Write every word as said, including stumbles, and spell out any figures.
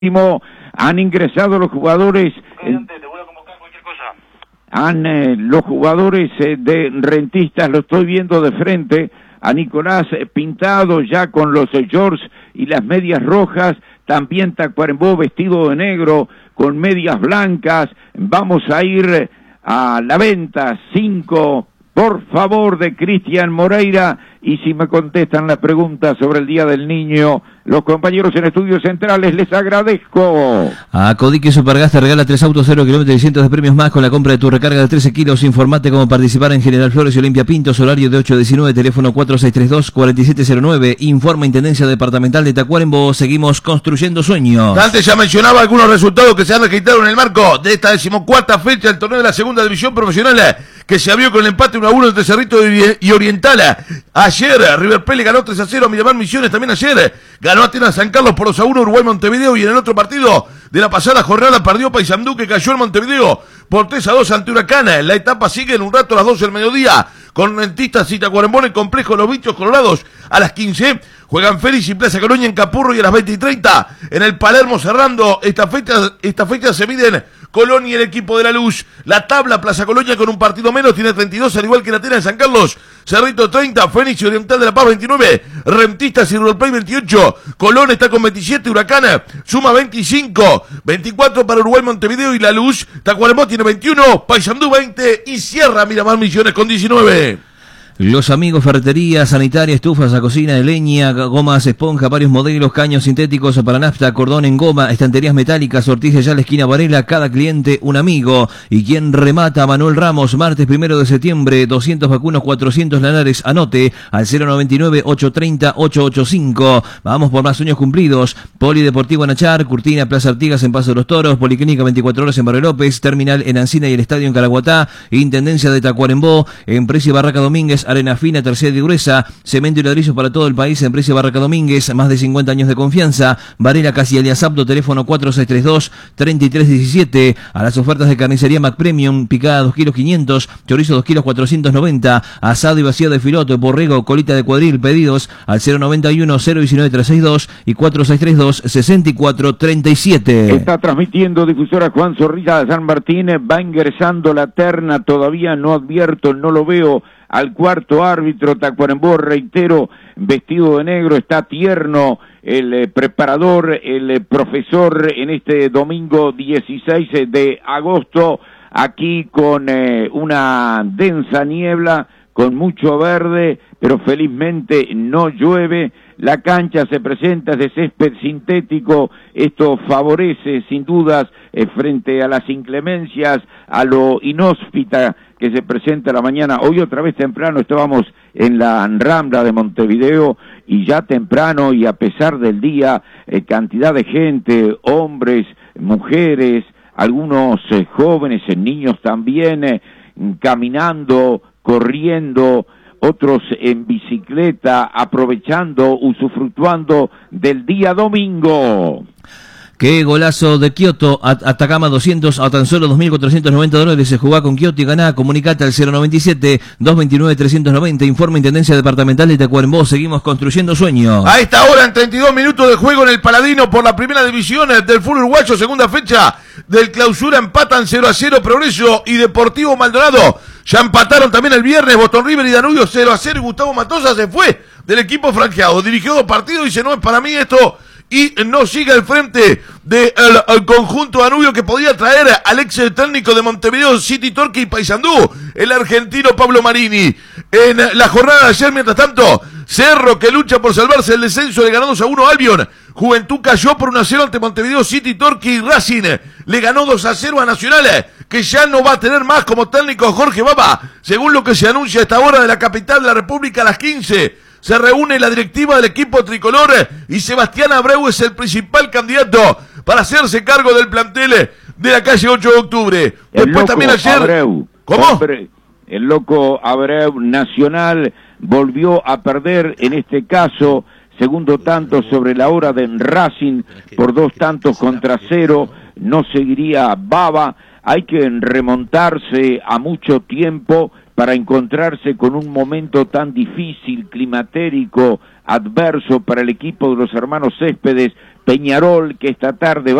Han ingresado los jugadores, eh, han eh, los jugadores eh, de Rentistas, lo estoy viendo de frente, a Nicolás eh, pintado ya con los eh, shorts y las medias rojas, también Tacuarembó vestido de negro con medias blancas. Vamos a ir a la venta, cinco, por favor, de Cristian Moreira. Y si me contestan la pregunta sobre el Día del Niño, los compañeros en Estudios Centrales, les agradezco. A Codique Supergas te regala tres autos, cero kilómetros y cientos de premios más con la compra de tu recarga de trece kilos. Informate cómo participar en General Flores y Olimpia Pintos, horario de ocho a diecinueve, teléfono cuatro seis tres dos, cuatro siete cero nueve. Informa Intendencia Departamental de Tacuarembó. Seguimos construyendo sueños. Antes ya mencionaba algunos resultados que se han registrado en el marco de esta decimocuarta fecha del torneo de la segunda división profesional, que se abrió con el empate uno a uno entre Cerrito y Oriental. Ayer River Plate ganó tres a cero a Miramar Misiones, también ayer ganó Atenas San Carlos por dos a uno Uruguay Montevideo, y en el otro partido de la pasada jornada perdió Paysandú, que cayó en Montevideo por tres a dos ante Huracán. La etapa sigue en un rato a las doce del mediodía con Rentistas y Tacuarembó en el complejo Los Bichos Colorados. A las quince juegan Félix y Plaza Colonia en Capurro, y a las veinte y treinta en el Palermo, cerrando esta fecha, esta fecha se miden Colón y el equipo de la Luz. La tabla, Plaza Colonia con un partido menos tiene treinta y dos, al igual que la Atenas de San Carlos. Cerrito treinta, Fénix y Oriental de La Paz veintinueve, Rentistas y River Plate veintiocho, Colón está con veintisiete, Huracán suma veinticinco, veinticuatro para Uruguay Montevideo y la Luz. Tacuarembó tiene veintiuno, Paysandú veinte y cierra Miramar Misiones con diecinueve. Los amigos ferretería, sanitaria, estufas a cocina de leña, gomas, esponja, varios modelos, caños sintéticos para nafta, cordón en goma, estanterías metálicas, Ortiz de ya la esquina Varela, cada cliente un amigo. Y quien remata, Manuel Ramos, martes primero de septiembre, doscientos vacunos, cuatrocientos lanares, anote al cero noventa y nueve, ochocientos treinta, ochocientos ochenta y cinco. Vamos por más sueños cumplidos. Polideportivo Anachar, Curtina, Plaza Artigas en Paso de los Toros, Policlínica veinticuatro horas en Barrio López, Terminal en Ancina y el Estadio en Caraguatá, Intendencia de Tacuarembó, Empresa y Barraca Domínguez, Arena Fina, tercera y gruesa, cemento y ladrillos para todo el país, Empresa Barraca Domínguez, más de cincuenta años de confianza. Varela, Casi Elias Abdo, teléfono cuatro seis tres dos, tres tres uno siete. A las ofertas de carnicería Mac Premium, picada dos kilos quinientos, chorizo dos kilos cuatrocientos noventa, asado y vacío de filote, borrego, colita de cuadril, pedidos al cero noventa y uno, cero diecinueve, trescientos sesenta y dos y cuatro seis tres dos, sesenta y cuatro treinta y siete. Está transmitiendo difusora Juan Zorrilla de San Martín, va ingresando la terna, todavía no advierto, no lo veo al cuarto árbitro. Tacuarembó, reitero, vestido de negro, está tierno el eh, preparador, el eh, profesor en este domingo dieciséis de agosto, aquí con eh, una densa niebla, con mucho verde, pero felizmente no llueve. La cancha se presenta de césped sintético, esto favorece sin dudas eh, frente a las inclemencias, a lo inhóspita que se presenta la mañana. Hoy otra vez temprano estábamos en la Rambla de Montevideo, y ya temprano y a pesar del día, eh, cantidad de gente, hombres, mujeres, algunos eh, jóvenes, eh, niños también, eh, caminando, corriendo, otros en bicicleta, aprovechando, usufructuando del día domingo. Qué golazo de Kioto, Atacama doscientos a tan solo dos mil cuatrocientos noventa dólares. Se jugá con Kioto y ganá. Comunicate al cero noventa y siete, doscientos veintinueve, trescientos noventa. Informa Intendencia Departamental de Tacuarembó. Seguimos construyendo sueños. A esta hora, en treinta y dos minutos de juego en el Paladino por la primera división del fútbol uruguayo, segunda fecha del clausura, empatan cero a cero Progreso y Deportivo Maldonado. Ya empataron también el viernes Boston River y Danubio cero a cero. Y Gustavo Matosa se fue del equipo franqueado. Dirigió dos partidos y dice: no es para mí esto. Y no sigue al frente del de conjunto Danubio, que podía traer al ex técnico de Montevideo City Torque y Paysandú, el argentino Pablo Marini. En la jornada de ayer, mientras tanto, Cerro, que lucha por salvarse el descenso, le ganó dos a uno a Albion. Juventud cayó por uno a cero ante Montevideo City Torque, y Racing le ganó dos a cero a Nacional, que ya no va a tener más como técnico Jorge Baba. Según lo que se anuncia a esta hora de la capital de la República, a las quince se reúne la directiva del equipo tricolor, y Sebastián Abreu es el principal candidato para hacerse cargo del plantel de la calle ocho de octubre. El Después también ayer... Abreu, ¿Cómo? Hombre, el loco Abreu. Nacional volvió a perder, en este caso, segundo tanto sobre la hora de Racing, por dos tantos contra cero. No seguiría Baba. Hay que remontarse a mucho tiempo para encontrarse con un momento tan difícil, climatérico, adverso para el equipo de los hermanos Céspedes. Peñarol, que esta tarde va